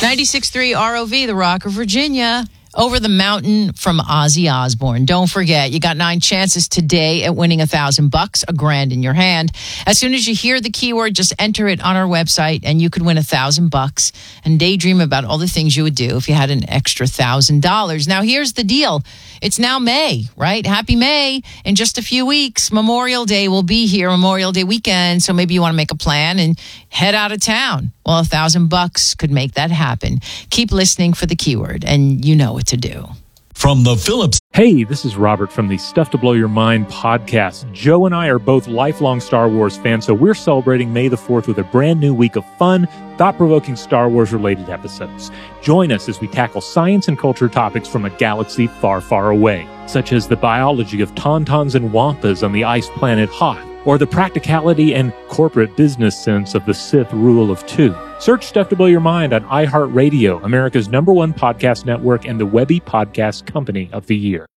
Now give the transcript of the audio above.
96.3 ROV, the Rock of Virginia. Over the Mountain from Ozzy Osbourne. Don't forget, you got 9 chances today at winning $1,000, $1,000 in your hand. As soon as you hear the keyword, just enter it on our website and you could win $1,000 and daydream about all the things you would do if you had an extra $1,000. Now, here's the deal. It's now May, right? Happy May. In just a few weeks, Memorial Day will be here, Memorial Day weekend. So maybe you want to make a plan and head out of town. Well, $1,000 could make that happen. Keep listening for the keyword and you know what to do. From the Phillips. Hey, this is Robert from the Stuff to Blow Your Mind podcast. Joe and I are both lifelong Star Wars fans, so we're celebrating May the 4th with a brand new week of fun, thought-provoking Star Wars-related episodes. Join us as we tackle science and culture topics from a galaxy far, far away, such as the biology of tauntauns and wampas on the ice planet Hoth, or the practicality and corporate business sense of the Sith Rule of Two. Search Stuff to Blow Your Mind on iHeartRadio, America's #1 podcast network and the Webby Podcast Company of the Year.